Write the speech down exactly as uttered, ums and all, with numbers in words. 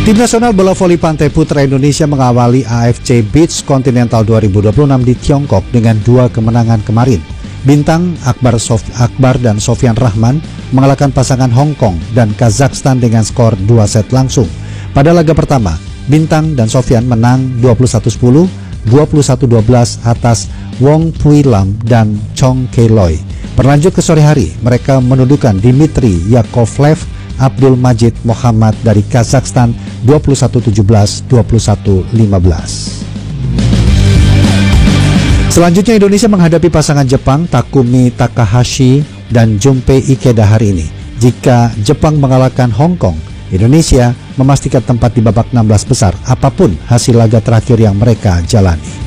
Tim nasional bola voli pantai putra Indonesia mengawali A F C Beach Continental dua ribu dua puluh enam di Tiongkok dengan dua kemenangan kemarin. Bintang Akbar, Sof Akbar dan Sofyan Rahman mengalahkan pasangan Hong Kong dan Kazakhstan dengan skor dua set langsung. Pada laga pertama, Bintang dan Sofyan menang dua puluh satu sepuluh, dua puluh satu dua belas atas Wong Pui Lam dan Chong Kei Loi. Berlanjut ke sore hari, mereka menundukkan Dimitri Yakovlev Abdul Majid Muhammad dari Kazakhstan dua puluh satu tujuh belas, dua puluh satu lima belas. Selanjutnya Indonesia menghadapi pasangan Jepang Takumi Takahashi dan Junpei Ikeda hari ini. Jika Jepang mengalahkan Hong Kong, Indonesia memastikan tempat di babak enam belas besar apapun hasil laga terakhir yang mereka jalani.